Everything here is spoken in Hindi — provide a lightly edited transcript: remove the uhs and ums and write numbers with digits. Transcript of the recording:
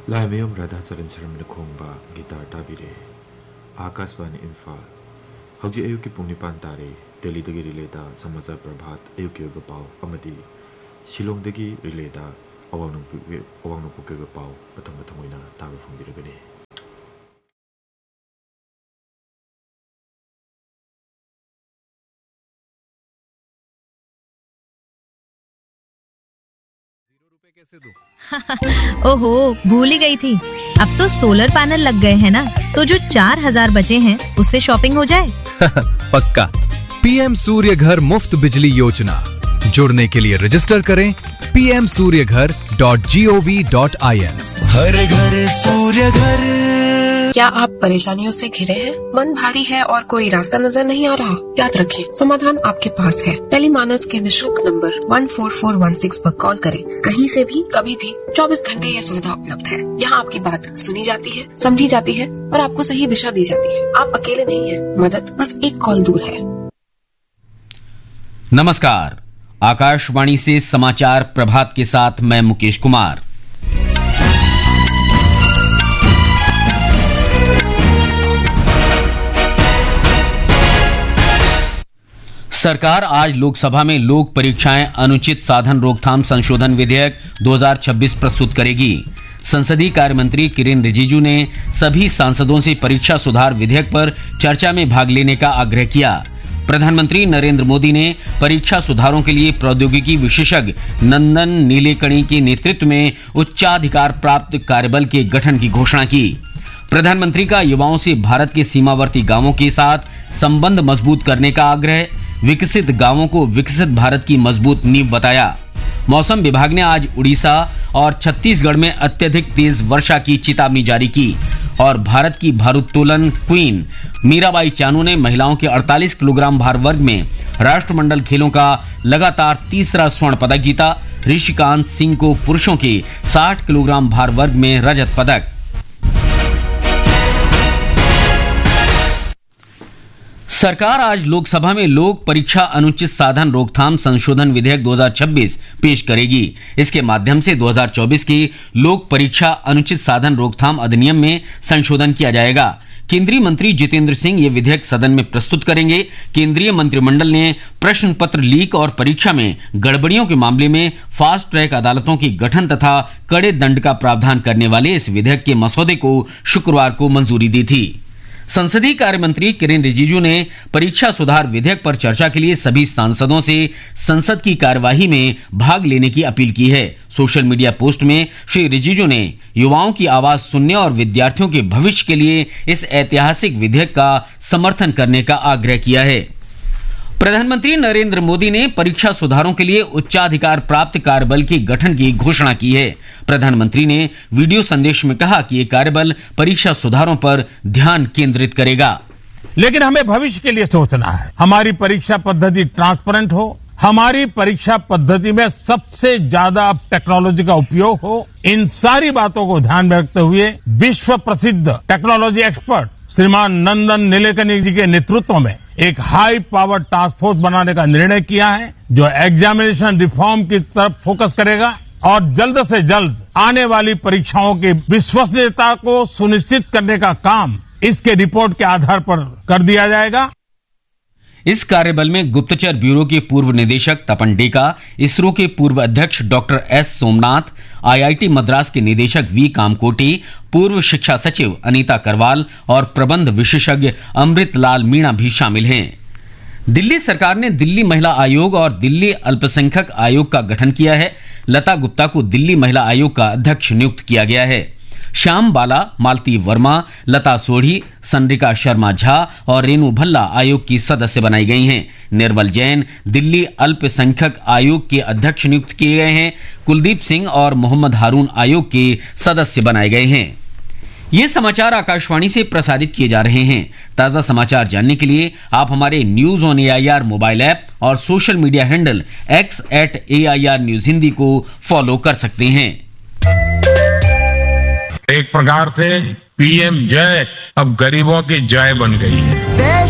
लाइमयम राधा चरण शर्मन खोंबा गिटार ताबिरे आकाशवाणी इम्फाल हौजी अयुक्की पुंग 9 तारे दिल्लीदगी रिलेदा समाचार प्रभात अयुक्की ओइबा पाव अमदी शिलोंगदगी रिलेदा अवांग पुकेबा पाव पथंग ओइना ताबा फंबिरगनी। कैसे दूं? ओहो, भूल ही गई थी। अब तो सोलर पैनल लग गए हैं ना, तो जो 4000 बचे हैं उससे शॉपिंग हो जाए। पक्का। पीएम सूर्य घर मुफ्त बिजली योजना, जुड़ने के लिए रजिस्टर करें pmsuryaghar.gov.in। हर घर सूर्य घर। क्या आप परेशानियों से घिरे हैं? मन भारी है और कोई रास्ता नजर नहीं आ रहा? याद रखें, समाधान आपके पास है। टेलीमानस के निःशुल्क नंबर 14416 पर कॉल करें। कहीं से भी, कभी भी, 24 घंटे यह सुविधा उपलब्ध है। यहाँ आपकी बात सुनी जाती है, समझी जाती है और आपको सही दिशा दी जाती है। आप अकेले नहीं हैं, मदद बस एक कॉल दूर है। नमस्कार, आकाशवाणी से समाचार प्रभात के साथ मैं मुकेश कुमार। सरकार आज लोकसभा में लोक परीक्षाएं अनुचित साधन रोकथाम संशोधन विधेयक 2026 प्रस्तुत करेगी। संसदीय कार्य मंत्री किरेन रिजिजू ने सभी सांसदों से परीक्षा सुधार विधेयक पर चर्चा में भाग लेने का आग्रह किया। प्रधानमंत्री नरेंद्र मोदी ने परीक्षा सुधारों के लिए प्रौद्योगिकी विशेषज्ञ नंदन नीलेकणी के नेतृत्व में उच्चाधिकार प्राप्त कार्यबल के गठन की घोषणा की। प्रधानमंत्री का युवाओं से भारत के सीमावर्ती गांवों के साथ संबंध मजबूत करने का आग्रह, विकसित गांवों को विकसित भारत की मजबूत नींव बताया। मौसम विभाग ने आज उड़ीसा और छत्तीसगढ़ में अत्यधिक तेज वर्षा की चेतावनी जारी की। और भारत की भारोत्तोलन क्वीन मीराबाई चानू ने महिलाओं के 48 किलोग्राम भार वर्ग में राष्ट्रमंडल खेलों का लगातार तीसरा स्वर्ण पदक जीता। ऋषिकांत सिंह को पुरुषों के 60 किलोग्राम भार वर्ग में रजत पदक। सरकार आज लोकसभा में लोक परीक्षा अनुचित साधन रोकथाम संशोधन विधेयक 2026 पेश करेगी। इसके माध्यम से 2024 के लोक परीक्षा अनुचित साधन रोकथाम अधिनियम में संशोधन किया जाएगा। केंद्रीय मंत्री जितेंद्र सिंह ये विधेयक सदन में प्रस्तुत करेंगे। केंद्रीय मंत्रिमंडल ने प्रश्न पत्र लीक और परीक्षा में गड़बड़ियों के मामले में फास्ट ट्रैक अदालतों के गठन तथा कड़े दंड का प्रावधान करने वाले इस विधेयक के मसौदे को शुक्रवार को मंजूरी दी थी। संसदीय कार्य मंत्री किरेन रिजिजू ने परीक्षा सुधार विधेयक पर चर्चा के लिए सभी सांसदों से संसद की कार्यवाही में भाग लेने की अपील की है। सोशल मीडिया पोस्ट में श्री रिजिजू ने युवाओं की आवाज सुनने और विद्यार्थियों के भविष्य के लिए इस ऐतिहासिक विधेयक का समर्थन करने का आग्रह किया है। प्रधानमंत्री नरेंद्र मोदी ने परीक्षा सुधारों के लिए उच्चाधिकार प्राप्त कार्यबल के गठन की घोषणा की है। प्रधानमंत्री ने वीडियो संदेश में कहा कि ये कार्यबल परीक्षा सुधारों पर ध्यान केंद्रित करेगा। लेकिन हमें भविष्य के लिए सोचना है। हमारी परीक्षा पद्धति ट्रांसपेरेंट हो, हमारी परीक्षा पद्धति में सबसे ज्यादा टेक्नोलॉजी का उपयोग हो। इन सारी बातों को ध्यान में रखते हुए विश्व प्रसिद्ध टेक्नोलॉजी एक्सपर्ट श्रीमान नंदन नीलेकणी जी के नेतृत्व में एक हाई पावर टास्क फोर्स बनाने का निर्णय किया है, जो एग्जामिनेशन रिफॉर्म की तरफ फोकस करेगा और जल्द से जल्द आने वाली परीक्षाओं की विश्वसनीयता को सुनिश्चित करने का काम इसके रिपोर्ट के आधार पर कर दिया जाएगा। इस कार्यबल में गुप्तचर ब्यूरो के पूर्व निदेशक तपन डेका, इसरो के पूर्व अध्यक्ष doctor S Somnath, IIT Madras के निदेशक वी कामकोटी, पूर्व शिक्षा सचिव अनीता करवाल और प्रबंध विशेषज्ञ अमृत लाल मीणा भी शामिल हैं। दिल्ली सरकार ने दिल्ली महिला आयोग और दिल्ली अल्पसंख्यक आयोग का गठन किया है। लता गुप्ता को दिल्ली महिला आयोग का अध्यक्ष नियुक्त किया गया है। श्याम बाला, मालती वर्मा, लता सोढ़ी, संरिका शर्मा झा और रेनू भल्ला आयोग की सदस्य बनाई गई हैं। निर्मल जैन दिल्ली अल्पसंख्यक आयोग के अध्यक्ष नियुक्त किए गए हैं। कुलदीप सिंह और मोहम्मद हारून आयोग के सदस्य बनाए गए हैं। ये समाचार आकाशवाणी से प्रसारित किए जा रहे हैं। ताजा समाचार जानने के लिए आप हमारे news on AIR mobile app और social media handle x@AIR news Hindi को फॉलो कर सकते हैं। एक प्रकार से पीएम जय अब गरीबों की जय बन गई है।